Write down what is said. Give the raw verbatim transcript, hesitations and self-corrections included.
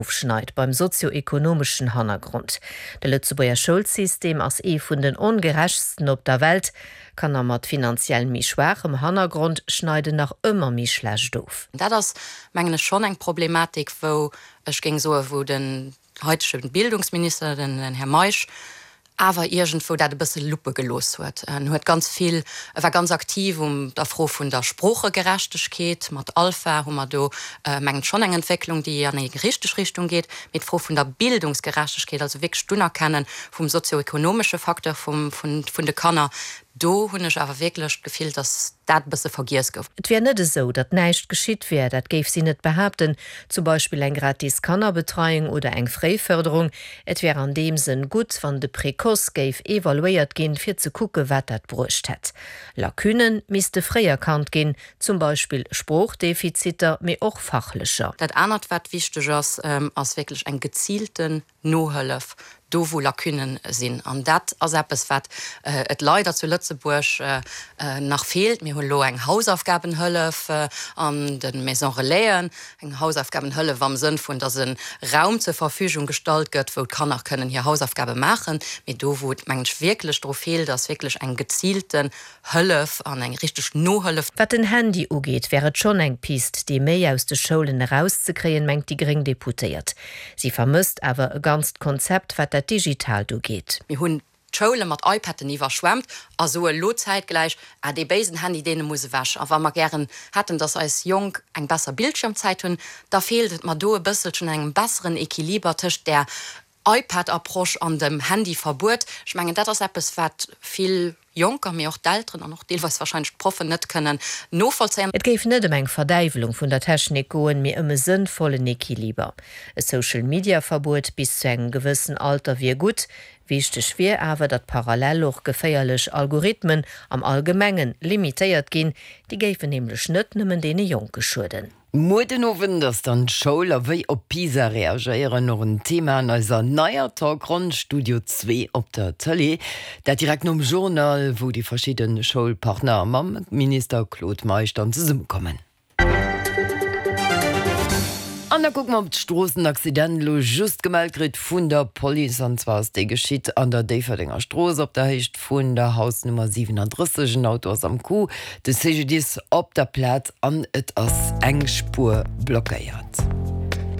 aufschneit beim sozioökonomischen Hintergrund. Der Lützeburger Schulsystem als e vun den ungerechtsten op der Welt kann er mat finanziell mi schwachem Hintergrund schneiden nach immer mi schlecht doof. Da das meine schon eng Problematik, wo es ging so, wo den heutigen Bildungsminister, den, den Herr Meisch, aber irgendwo dat bisschen Lupe gelos huet. Er huet ganz viel, er war ganz aktiv um der froh vun der Spruchegerechtigkeit, mat Alpha, wo man do äh, mengen schon eng Entwicklung, die an die richtige Richtung geht, mit froh vun der Bildungsgerechtigkeit, also wirklich Stunde kennen vom sozioökonomische Faktor vom von von de Kanner. Do hunn ich aber wirklich gefiel, dass dat bisse vergiers gouf. Et wär net so, dat neicht geschiet wär, dat geif sie net behaupten, zum Beispiel eng gratis Kannerbetreuung oder eng Freiförderung. Et wär an dem sinn gut, wann de Prekos geif evaluiert gin fir ze kucke, wat dat brucht het. Lakünen misste freier kant gin, zum Beispiel Spruchdefiziter mé och fachlicher. Dat anert wat wichtig ass ähm, as wirklich eng gezielten Nohëllef. Do wo Lakünen sinn an dat as es wat äh, et leider zu Lützeburg äh, äh, nach fehlt mir lo eng Hausaufgabenhëllef äh, an den Maison Reléen, eng Hausaufgabenhëlle wam sinn vun der sinn Raum zur Verfügung stalt gëtt, wo kann nach können hier Hausaufgabe machen, mit do wo mensch wirklich dro fehlt, dass wirklich eng gezielten Hëllef an eng richtig Nohëllef. Wat den Handy ugeht, wäret schon eng Pist, die méi aus de Schulen herauszukriegen, mengt die gering deputiert. Sie vermisst aber ganz Konzept, wat der digital du geht. Mi hunn Schule mat iPad iwwer schwemmt, a so Lozeit gleich a de besen Handy dee muss wasch. A man gern hatten das als Jung eng besser Bildschirmzeit hun, da fehlt mat do bisssel schon engem besseren Equilibertisch der iPad-Approsch an dem Handy verbot. Ich mengen dat App es wat viel Junker mir auch d'Eltern an noch deel was wahrscheinlich Profen net können no vollzeien. Et geif net eng Verdeivelung vun der Technik goen mir ëmme sinnvollen Equiliber. E Social Media Verbot bis zu engem gewissen Alter wie gut. Wichte schwer awer dat parallel och geféierlech Algorithmen am Allgemengen limitéiert gin, die géifen nämlich net nëmmen dee Jonke schuden. Moden nowen dats dann Scholer wéi op Pisa reagieren noch ein Thema an aiser neuer Talkrund Studio zwei op der Tele, dat direkt um Journal, wo die verschiedenen Schulpartner mam Minister Claude Meisch dann zusammenkommen. An der gucken op d'Strossenaccident lo just gemeldt krit vun der Police an zwar de geschiet an der Deferdinger Stroos op der Hecht vun der Hausnummer siebenunddreißig Autos am Kuh. De C G Ds op der Platz an et ass eng Spur blockeiert.